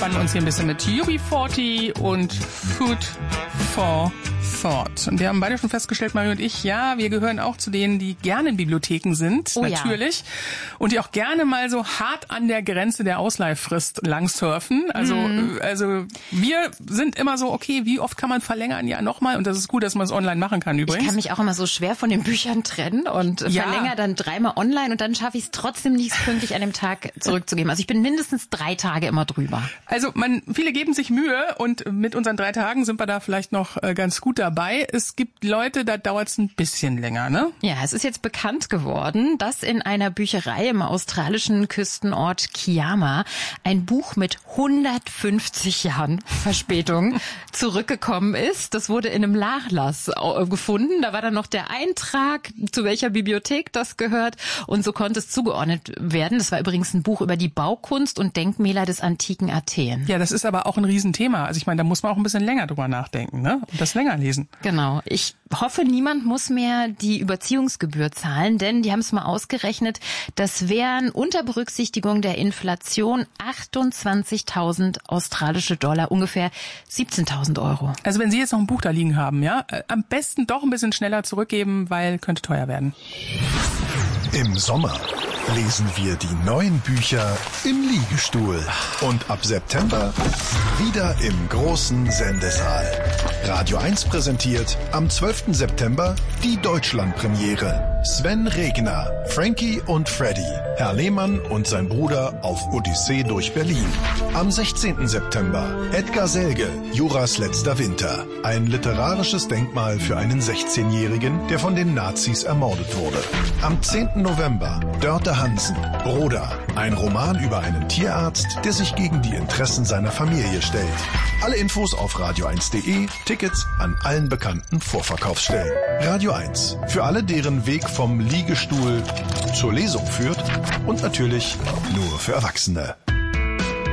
entspannen uns hier ein bisschen mit UB40 und Food for Thought. Und wir haben beide schon festgestellt, Mario und ich, ja, wir gehören auch zu denen, die gerne in Bibliotheken sind, natürlich. Ja. Und die auch gerne mal so hart an der Grenze der Ausleihfrist langsurfen. Also wir sind immer so, okay, wie oft kann man verlängern? Ja, nochmal. Und das ist gut, dass man es online machen kann übrigens. Ich kann mich auch immer so schwer von den Büchern trennen und verlängere dann 3-mal online und dann schaffe ich es trotzdem nicht pünktlich an dem Tag zurückzugeben. Also ich bin mindestens 3 Tage immer drüber. Also viele geben sich Mühe und mit unseren 3 Tagen sind wir da vielleicht noch ganz gut dabei. Es gibt Leute, da dauert es ein bisschen länger, ne? Ja, es ist jetzt bekannt geworden, dass in einer Bücherei im australischen Küstenort Kiama ein Buch mit 150 Jahren Verspätung zurückgekommen ist. Das wurde in einem Nachlass gefunden. Da war dann noch der Eintrag, zu welcher Bibliothek das gehört. Und so konnte es zugeordnet werden. Das war übrigens ein Buch über die Baukunst und Denkmäler des antiken Athen. Ja, das ist aber auch ein Riesenthema. Also ich meine, da muss man auch ein bisschen länger drüber nachdenken, ne? Und das länger lesen. Genau. Ich hoffe, niemand muss mehr die Überziehungsgebühr zahlen, denn die haben es mal ausgerechnet, das wären unter Berücksichtigung der Inflation 28.000 australische Dollar, ungefähr 17.000 Euro. Also wenn Sie jetzt noch ein Buch da liegen haben, ja, am besten doch ein bisschen schneller zurückgeben, weil könnte teuer werden. Im Sommer lesen wir die neuen Bücher im Liegestuhl. Und ab September wieder im großen Sendesaal. Radio 1 präsentiert am 12. September die Deutschlandpremiere. Sven Regner, Frankie und Freddy, Herr Lehmann und sein Bruder auf Odyssee durch Berlin. Am 16. September Edgar Selge, Juras letzter Winter. Ein literarisches Denkmal für einen 16-Jährigen, der von den Nazis ermordet wurde. Am 10. November Dörte Hansen, Broda. Ein Roman über einen Tierarzt, der sich gegen die Interessen seiner Familie stellt. Alle Infos auf radio1.de, Tickets an allen bekannten Vorverkaufsstellen. Radio 1, für alle, deren Weg vom Liegestuhl zur Lesung führt und natürlich nur für Erwachsene.